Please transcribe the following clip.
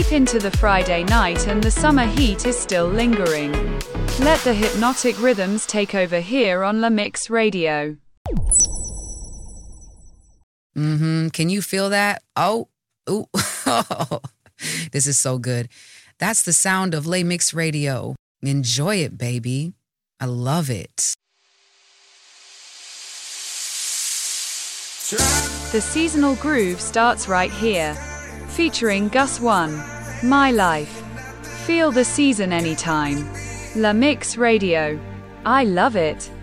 deep into the Friday night and the summer heat is still lingering. Let the hypnotic rhythms take over here on La Mix Radio. Can you feel that? Oh, ooh. This is so good. That's the sound of La Mix Radio. Enjoy it, baby. I love it. The seasonal groove starts right here. Featuring Gus One, My Life. Feel the season anytime. La Mix Radio. I love it.